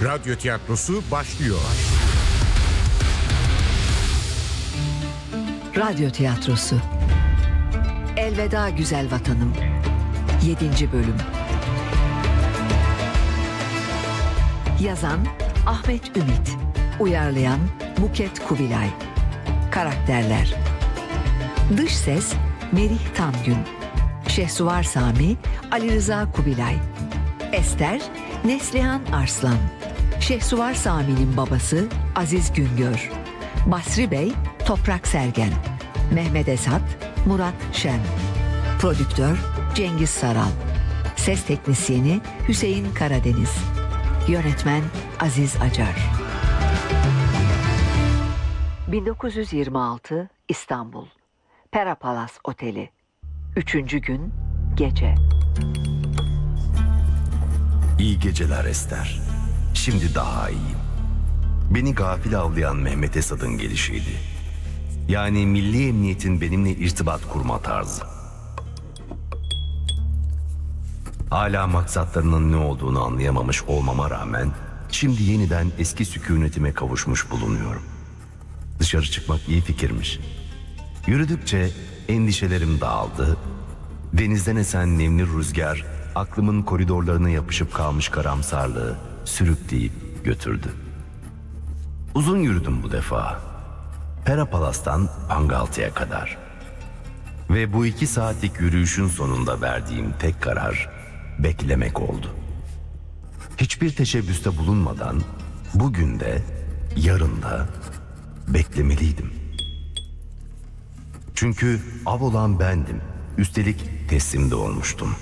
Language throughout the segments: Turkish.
Radyo tiyatrosu başlıyor. Radyo tiyatrosu Elveda Güzel Vatanım 7. bölüm. Yazan Ahmet Ümit, uyarlayan Buket Kubilay. Karakterler: Dış ses Merih Tangün, Şehsuvar Sami Ali Rıza Kubilay, Ester Neslihan Arslan, Şehsuvar Sami'nin babası Aziz Güngör, Basri Bey Toprak Sergen, Mehmet Esat Murat Şen, Prodüktör Cengiz Saral, Ses teknisyeni Hüseyin Karadeniz, Yönetmen Aziz Acar. 1926 İstanbul Pera Palace Oteli 3. gün gece. İyi geceler Ester. Şimdi daha iyiyim. Beni gafil avlayan Mehmet Esad'ın gelişiydi. Yani Milli Emniyet'in benimle irtibat kurma tarzı. Hala maksatlarının ne olduğunu anlayamamış olmama rağmen şimdi yeniden eski sükunetime kavuşmuş bulunuyorum. Dışarı çıkmak iyi fikirmiş. Yürüdükçe endişelerim dağıldı. Denizden esen nemli rüzgar aklımın koridorlarına yapışıp kalmış karamsarlığı sürükleyip götürdü. Uzun yürüdüm bu defa. Pera Palas'tan Pangaltı'ya kadar. Ve bu 2 saatlik yürüyüşün sonunda verdiğim tek karar beklemek oldu. Hiçbir teşebbüste bulunmadan bugün de yarın da beklemeliydim. Çünkü av olan bendim. Üstelik teslim de olmuştum.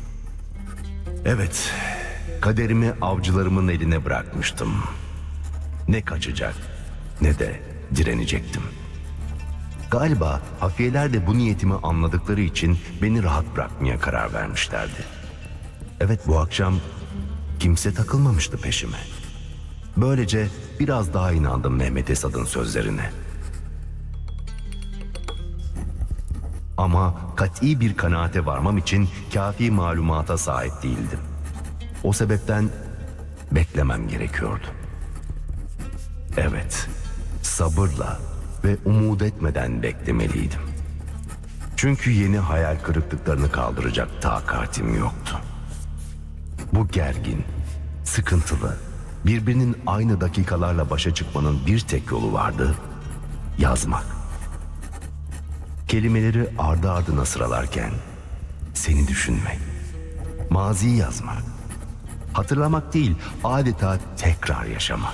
Evet, kaderimi avcılarımın eline bırakmıştım. Ne kaçacak ne de direnecektim. Galiba hafiyeler de bu niyetimi anladıkları için beni rahat bırakmaya karar vermişlerdi. Evet, bu akşam kimse takılmamıştı peşime. Böylece biraz daha inandım Mehmet Esad'ın sözlerine. Ama kat'i bir kanaate varmam için kafi malumata sahip değildim. O sebepten beklemem gerekiyordu. Evet, sabırla ve umut etmeden beklemeliydim. Çünkü yeni hayal kırıklıklarını kaldıracak takatim yoktu. Bu gergin, sıkıntılı, birbirinin aynı dakikalarla başa çıkmanın bir tek yolu vardı: yazmak. Kelimeleri ardı ardına sıralarken seni düşünmek, maziyi yazmak, hatırlamak değil, adeta tekrar yaşamak.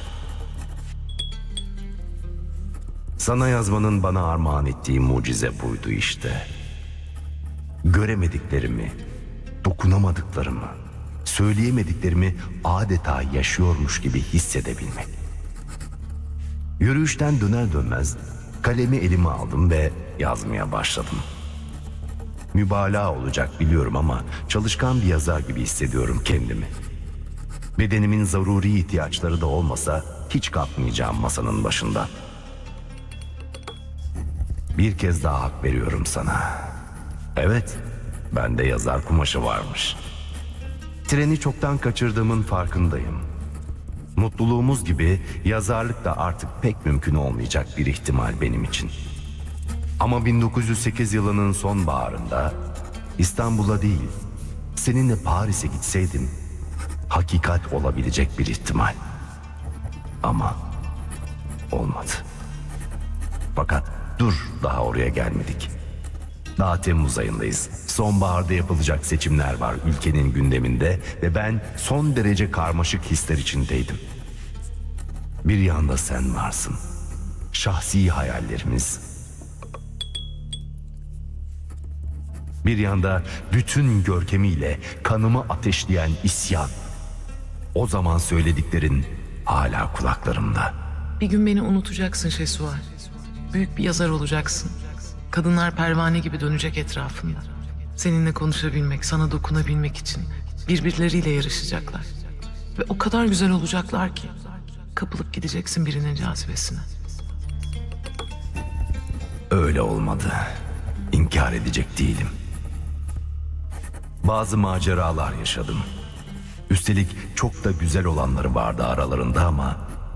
Sana yazmanın bana armağan ettiği mucize buydu işte. Göremediklerimi, dokunamadıklarımı, söyleyemediklerimi adeta yaşıyormuş gibi hissedebilmek. Yürüyüşten döner dönmez kalemi elime aldım ve yazmaya başladım. Mübalağa olacak biliyorum ama çalışkan bir yazar gibi hissediyorum kendimi. Bedenimin zaruri ihtiyaçları da olmasa hiç kalkmayacağım masanın başından. Bir kez daha hak veriyorum sana. Evet, bende yazar kumaşı varmış. Treni çoktan kaçırdığımın farkındayım. Mutluluğumuz gibi yazarlık da artık pek mümkün olmayacak bir ihtimal benim için. Ama 1908 yılının sonbaharında İstanbul'a değil, seninle Paris'e gitseydim hakikat olabilecek bir ihtimal. Ama olmadı. Fakat dur, daha oraya gelmedik. Daha Temmuz ayındayız. Sonbaharda yapılacak seçimler var ülkenin gündeminde ve ben son derece karmaşık hisler içindeydim. Bir yanda sen varsın. Şahsi hayallerimiz. Bir yanda bütün görkemiyle kanımı ateşleyen isyan. O zaman söylediklerin hala kulaklarımda. Bir gün beni unutacaksın Şehsuvar. Büyük bir yazar olacaksın. Kadınlar pervane gibi dönecek etrafında. Seninle konuşabilmek, sana dokunabilmek için birbirleriyle yarışacaklar. Ve o kadar güzel olacaklar ki kapılıp gideceksin birinin cazibesine. Öyle olmadı. İnkar edecek değilim. Bazı maceralar yaşadım. Üstelik çok da güzel olanları vardı aralarında ama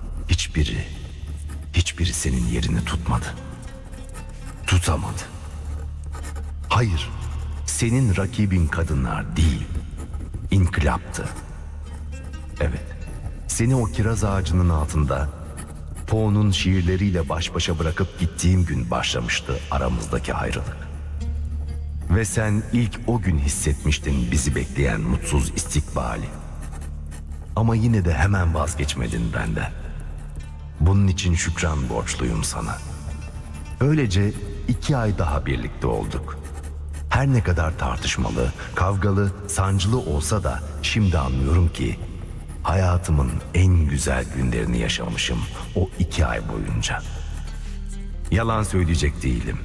hiçbiri senin yerini tutmadı. Tutamadı. Hayır, senin rakibin kadınlar değil, inkılaptı. Evet, seni o kiraz ağacının altında Poe'nun şiirleriyle baş başa bırakıp gittiğim gün başlamıştı aramızdaki ayrılık. Ve sen ilk o gün hissetmiştin bizi bekleyen mutsuz istikbali. Ama yine de hemen vazgeçmedin benden. Bunun için şükran borçluyum sana. Öylece 2 ay daha birlikte olduk. Her ne kadar tartışmalı, kavgalı, sancılı olsa da şimdi anlıyorum ki hayatımın en güzel günlerini yaşamışım o 2 ay boyunca. Yalan söyleyecek değilim.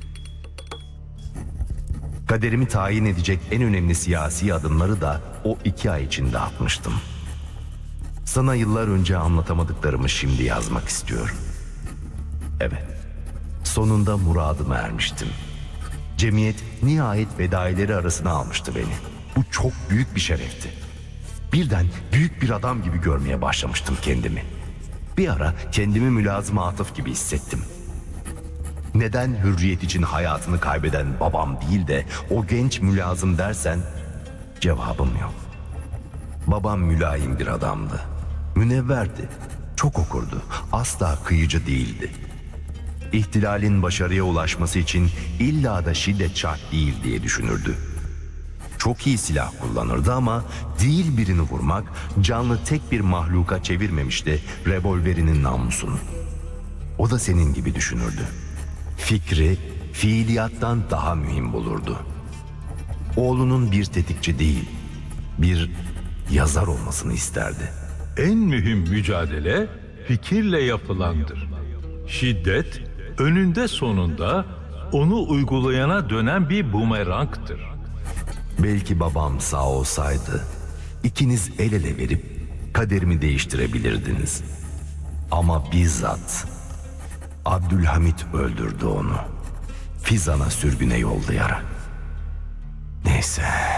Kaderimi tayin edecek en önemli siyasi adımları da o 2 ay içinde atmıştım. Sana yıllar önce anlatamadıklarımı şimdi yazmak istiyorum. Evet, sonunda muradıma ermiştim. Cemiyet nihayet fedaileri arasına almıştı beni. Bu çok büyük bir şerefti. Birden büyük bir adam gibi görmeye başlamıştım kendimi. Bir ara kendimi mülazıma atıf gibi hissettim. Neden hürriyet için hayatını kaybeden babam değil de o genç mülazım dersen cevabım yok. Babam mülayim bir adamdı. Münevverdi. Çok okurdu. Asla kıyıcı değildi. İhtilalin başarıya ulaşması için illa da şiddet şart değil diye düşünürdü. Çok iyi silah kullanırdı ama değil birini vurmak, canlı tek bir mahluka çevirmemişti revolverinin namlusunu. O da senin gibi düşünürdü. Fikri fiiliyattan daha mühim bulurdu. Oğlunun bir tetikçi değil, bir yazar olmasını isterdi. En mühim mücadele fikirle yapılandır. Şiddet önünde sonunda onu uygulayana dönen bir bumerangtır. Belki babam sağ olsaydı ikiniz el ele verip kaderimi değiştirebilirdiniz. Ama bizzat Abdülhamit öldürdü onu. Fizan'a sürgüne yollayarak. Neyse.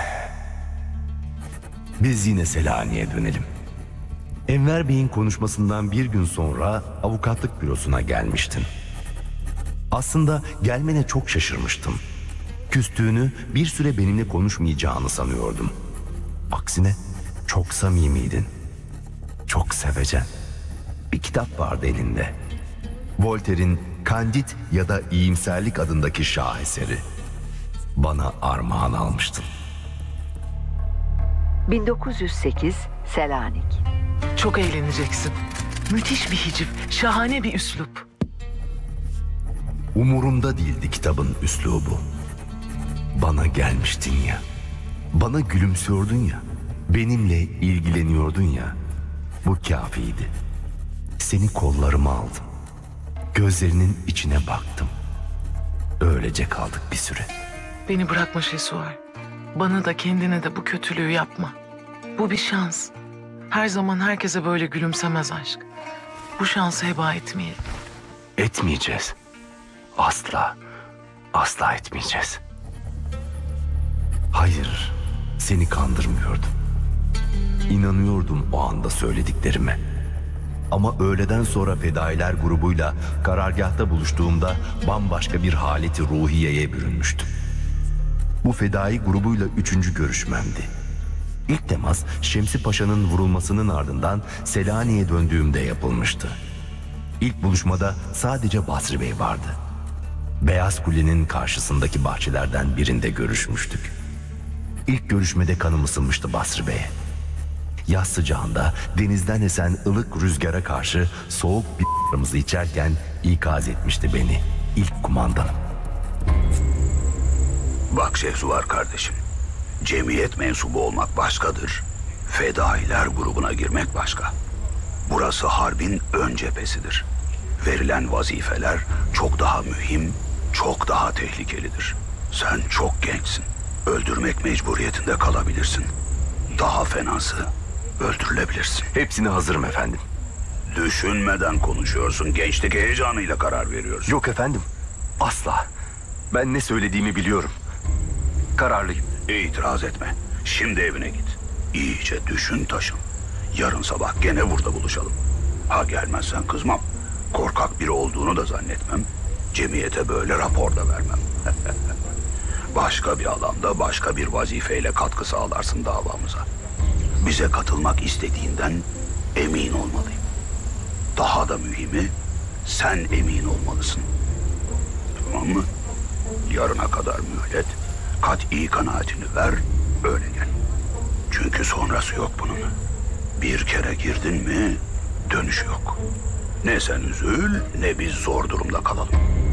Biz yine Selanik'e dönelim. Enver Bey'in konuşmasından bir gün sonra avukatlık bürosuna gelmiştin. Aslında gelmene çok şaşırmıştım. Küstüğünü, bir süre benimle konuşmayacağını sanıyordum. Aksine çok samimiydin. Çok sevecen. Bir kitap vardı elinde. Voltaire'in Candide ya da İyimserlik adındaki şaheseri. Bana armağan almıştın. 1908 Selanik. Çok eğleneceksin. Müthiş bir hiciv, şahane bir üslup. Umurumda değildi kitabın üslubu. Bana gelmiştin ya. Bana gülümsüyordun ya. Benimle ilgileniyordun ya. Bu kâfiydi. Seni kollarıma aldım. Gözlerinin içine baktım. Öylece kaldık bir süre. Beni bırakma Şesuar. Bana da kendine de bu kötülüğü yapma. Bu bir şans. Her zaman herkese böyle gülümsemez aşk. Bu şansı heba etmeyelim. Etmeyeceğiz. Asla, asla etmeyeceğiz. Hayır, seni kandırmıyordum. İnanıyordum o anda söylediklerime. Ama öğleden sonra fedailer grubuyla karargâhta buluştuğumda bambaşka bir haleti ruhiyeye bürünmüştüm. Bu fedai grubuyla 3. görüşmemdi. İlk temas Şemsi Paşa'nın vurulmasının ardından Selanik'e döndüğümde yapılmıştı. İlk buluşmada sadece Basri Bey vardı. Beyaz Kule'nin karşısındaki bahçelerden birinde görüşmüştük. İlk görüşmede kanım ısınmıştı Basri Bey'e. Yaz sıcağında denizden esen ılık rüzgara karşı soğuk bir içerken ikaz etmişti beni ilk kumandanım. Bak Şehsuvar kardeşim, cemiyet mensubu olmak başkadır. Fedailer grubuna girmek başka. Burası harbin ön cephesidir. Verilen vazifeler çok daha mühim, çok daha tehlikelidir. Sen çok gençsin. Öldürmek mecburiyetinde kalabilirsin. Daha fenası, öldürülebilirsin. Hepsine hazırım efendim. Düşünmeden konuşuyorsun. Gençlik heyecanıyla karar veriyorsun. Yok efendim, asla. Ben ne söylediğimi biliyorum. Kararlıyım. İtiraz etme. Şimdi evine git. iyice düşün taşın. Yarın sabah gene burada buluşalım. Ha gelmezsen kızmam. Korkak biri olduğunu da zannetmem. Cemiyete böyle rapor da vermem. Başka bir alanda başka bir vazifeyle katkı sağlarsın davamıza. Bize katılmak istediğinden emin olmalıyım. Daha da mühimi sen emin olmalısın. Tamam mı? Yarına kadar mühlet, kat'i kanaatini ver, öyle gel. Çünkü sonrası yok bunun. Bir kere girdin mi dönüş yok. Ne sen üzül ne biz zor durumda kalalım.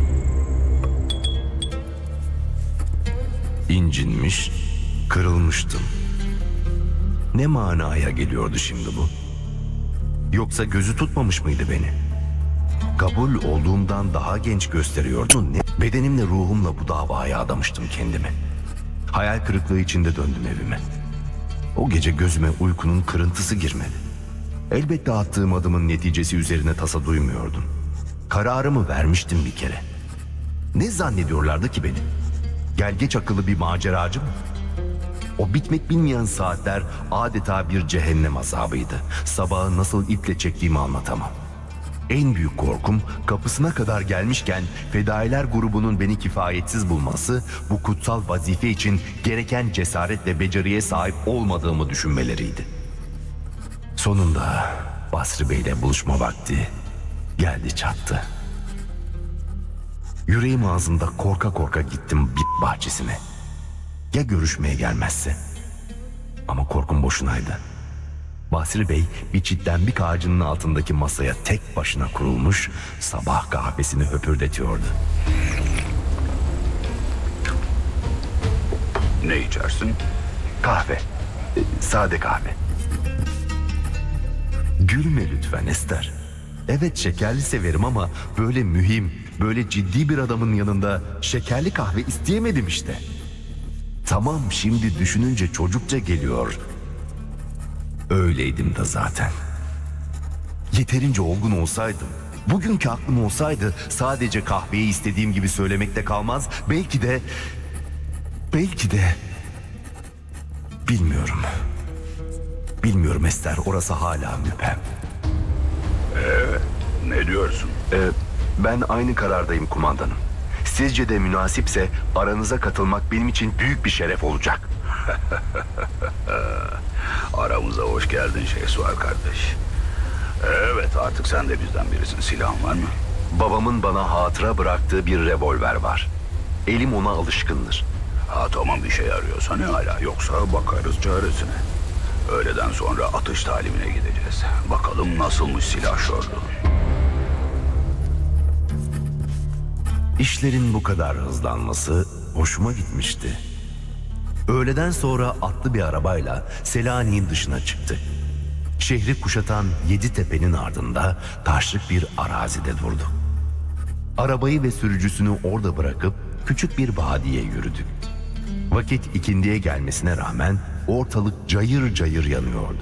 İncinmiş, kırılmıştım. Ne manaya geliyordu şimdi bu? Yoksa gözü tutmamış mıydı beni? Kabul olduğumdan daha genç gösteriyordu. Ne? Bedenimle ruhumla bu davaya adamıştım kendimi. Hayal kırıklığı içinde döndüm evime. O gece gözüme uykunun kırıntısı girmedi. Elbette attığım adımın neticesi üzerine tasa duymuyordum. Kararımı vermiştim bir kere. Ne zannediyorlardı ki beni? Gelgeç akıllı bir maceracı mı? O bitmek bilmeyen saatler adeta bir cehennem azabıydı. Sabahı nasıl iple çektiğimi anlatamam. En büyük korkum kapısına kadar gelmişken fedailer grubunun beni kifayetsiz bulması, bu kutsal vazife için gereken cesaret ve beceriye sahip olmadığımı düşünmeleriydi. Sonunda Basri Bey'le buluşma vakti geldi çattı. Yüreğim ağzında korka korka gittim bit bahçesine. Ya görüşmeye gelmezse? Ama korkum boşunaydı. Basri Bey bir çitlenbik ağacının altındaki masaya tek başına kurulmuş sabah kahvesini höpürdetiyordu. Ne içersin? Kahve. Sade kahve. Gülme lütfen Ester. Evet şekerli severim ama böyle mühim, böyle ciddi bir adamın yanında şekerli kahve isteyemedim işte. Tamam şimdi düşününce çocukça geliyor. Öyleydim de zaten. Yeterince olgun olsaydım, bugünkü aklım olsaydı sadece kahveyi istediğim gibi söylemekte kalmaz. Belki de bilmiyorum. Bilmiyorum Ester, orası hala müphem. Ne diyorsun? Ben aynı karardayım kumandanım. Sizce de münasipse aranıza katılmak benim için büyük bir şeref olacak. Aramıza hoş geldin Şehsuvar kardeş. Evet artık sen de bizden birisin. Silahın var mı? Babamın bana hatıra bıraktığı bir revolver var. Elim ona alışkındır. Ha tamam bir şey arıyorsa ne hala, yoksa bakarız çaresine. Öğleden sonra atış talimine gideceğiz. Bakalım nasılmış silah şorluğun. İşlerin bu kadar hızlanması hoşuma gitmişti. Öğleden sonra atlı bir arabayla Selanik'in dışına çıktık. Şehri kuşatan 7 tepenin ardında taşlık bir arazide durduk. Arabayı ve sürücüsünü orada bırakıp küçük bir vadiye yürüdük. Vakit ikindiye gelmesine rağmen ortalık cayır cayır yanıyordu.